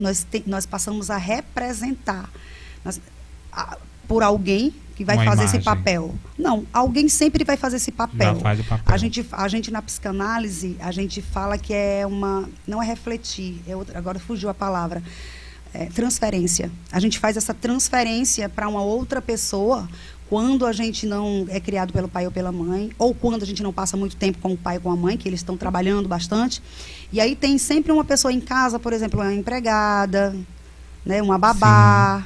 nós passamos a representar por alguém que vai Uma fazer imagem. esse papel. Não, alguém sempre vai fazer esse papel. Já faz o papel. A gente na psicanálise, a gente fala que é não é refletir, agora fugiu a palavra, transferência. A gente faz essa transferência para uma outra pessoa quando a gente não é criado pelo pai ou pela mãe, ou quando a gente não passa muito tempo com o pai ou com a mãe, que eles estão trabalhando bastante. E aí tem sempre uma pessoa em casa, por exemplo, uma empregada, né, uma babá,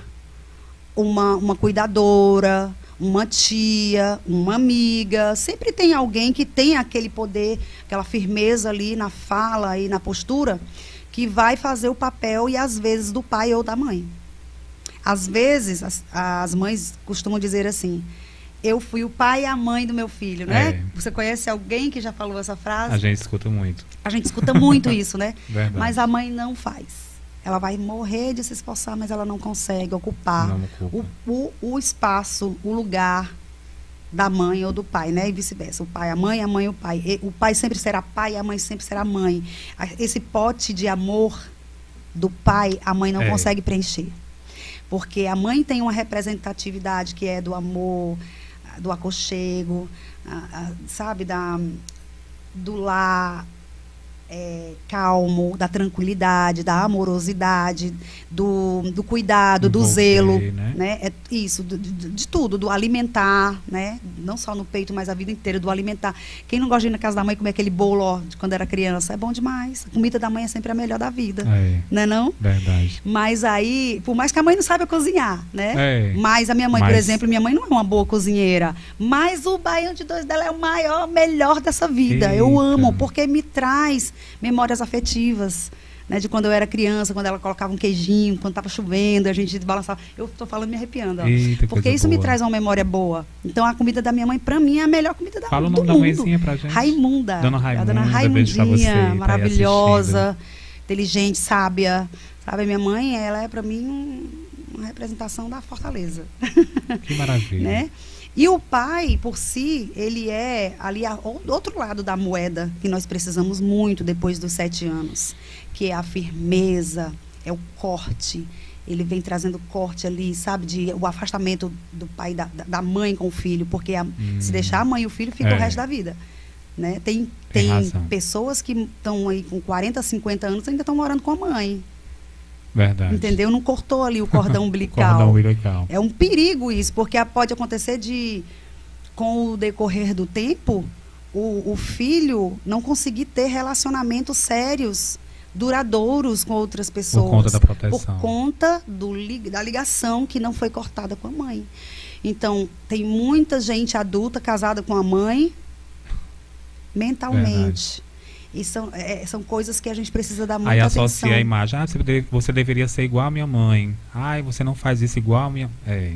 uma cuidadora, uma tia, uma amiga. Sempre tem alguém que tem aquele poder, aquela firmeza ali na fala e na postura, que vai fazer o papel, e às vezes do pai ou da mãe. Às vezes, as mães costumam dizer assim: eu fui o pai e a mãe do meu filho, né? Você conhece alguém que já falou essa frase? A gente escuta muito. A gente escuta muito isso, né? Verdade. Mas a mãe não faz. Ela vai morrer de se esforçar, mas ela não consegue ocupar o espaço, o lugar da mãe ou do pai, né? E vice-versa. O pai, a mãe o pai. O pai sempre será pai e a mãe sempre será mãe. Esse pote de amor do pai, a mãe não consegue preencher. Porque a mãe tem uma representatividade que é do amor, do aconchego, sabe, do lar calmo, da tranquilidade, da amorosidade, do cuidado, do zelo, né? É isso, de tudo, do alimentar, né? Não só no peito, mas a vida inteira, do alimentar. Quem não gosta de ir na casa da mãe comer aquele bolo de quando era criança? É bom demais. A comida da mãe é sempre a melhor da vida, não é não? Verdade. Mas aí, por mais que a mãe não saiba cozinhar, né? Mas a minha mãe, por exemplo, minha mãe não é uma boa cozinheira, mas o baião de dois dela é o melhor dessa vida. Eita. Eu amo, porque me traz memórias afetivas, né, de quando eu era criança, quando ela colocava um queijinho, quando estava chovendo, a gente balançava. Eu estou falando me arrepiando, ó. Eita, porque isso me traz uma memória boa. Então a comida da minha mãe, para mim, é a melhor comida do Fala mundo. o nome da mãezinha pra gente. Raimunda. Dona Raimunda. A dona Raimundinha, maravilhosa, inteligente, sábia. Sabe, a minha mãe, ela é para mim uma representação da fortaleza. Que maravilha. Né? E o pai, por si, ele é ali do outro lado da moeda, que nós precisamos muito depois dos 7 anos, que é a firmeza, é o corte. Ele vem trazendo corte ali, sabe, o afastamento do pai, da mãe com o filho, porque se deixar a mãe e o filho, fica o resto da vida. Né? Tem pessoas que estão aí com 40, 50 anos e ainda estão morando com a mãe. Verdade. Entendeu? Não cortou ali o cordão umbilical. Cordão umbilical. É um perigo isso, porque pode acontecer com o decorrer do tempo, o filho não conseguir ter relacionamentos sérios, duradouros com outras pessoas. Por conta da proteção. Por conta da ligação que não foi cortada com a mãe. Então, tem muita gente adulta casada com a mãe mentalmente. Verdade. E são coisas que a gente precisa dar muita atenção. Aí associa a imagem. Você deveria ser igual a minha mãe. Você não faz isso igual a minha...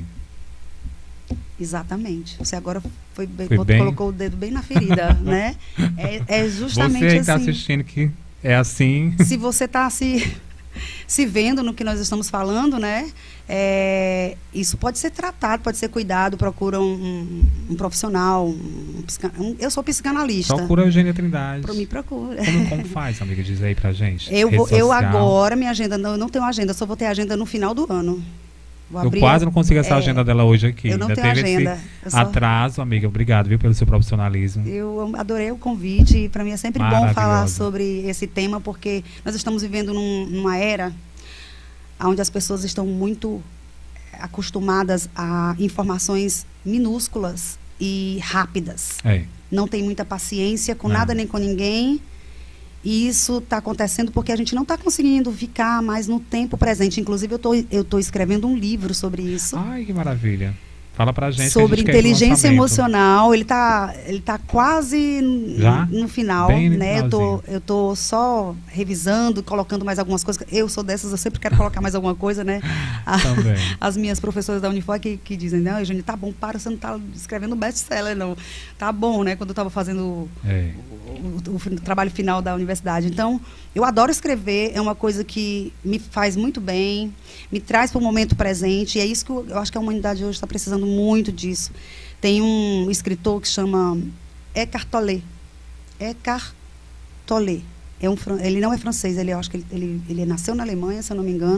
Exatamente. Você agora colocou o dedo bem na ferida, né? É justamente assim. Você está assistindo que é assim. Se você está se vendo no que nós estamos falando, né? Isso pode ser tratado, pode ser cuidado, procura um profissional, eu sou psicanalista. Procura a Eugênia Trindade. Me procura. Como faz, amiga? Diz aí pra gente. Eu agora, minha agenda, eu não tenho agenda, só vou ter agenda no final do ano. Eu quase não consegui essa agenda dela hoje aqui. Eu não tenho agenda. Atraso, amiga. Obrigado, viu, pelo seu profissionalismo. Eu adorei o convite. Para mim é sempre bom falar sobre esse tema, porque nós estamos vivendo numa era onde as pessoas estão muito acostumadas a informações minúsculas e rápidas. Não tem muita paciência com nada nem com ninguém. E isso está acontecendo porque a gente não está conseguindo ficar mais no tempo presente. Inclusive, eu tô escrevendo um livro sobre isso. Ai, que maravilha. Fala pra gente. Sobre inteligência emocional. Ele tá quase no final, né? Eu tô só revisando, colocando mais algumas coisas. Eu sou dessas, eu sempre quero colocar mais alguma coisa, né? As minhas professoras da Unifor que dizem, não, Eugênia, tá bom, você não tá escrevendo best-seller, não. Tá bom, né? Quando eu estava fazendo o trabalho final da universidade. Então, eu adoro escrever, é uma coisa que me faz muito bem, me traz para o momento presente, e é isso que eu acho que a humanidade hoje está precisando muito disso. Tem um escritor que chama Eckhart Tolle. Eckhart Tolle. ele não é francês, eu acho que ele nasceu na Alemanha, se eu não me engano.